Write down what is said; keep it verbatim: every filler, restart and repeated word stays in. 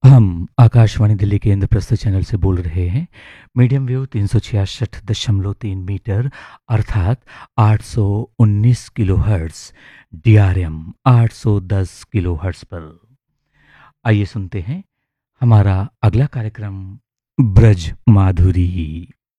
हम आकाशवाणी दिल्ली के इंद्रप्रस्थ चैनल से बोल रहे हैं। मीडियम वेव तीन सौ छियासठ दशमलव तीन मीटर अर्थात आठ सौ उन्नीस kilo hertz, D R M आठ सौ दस किलो हर्ट्स पर। आइए सुनते हैं हमारा अगला कार्यक्रम, ब्रज माधुरी।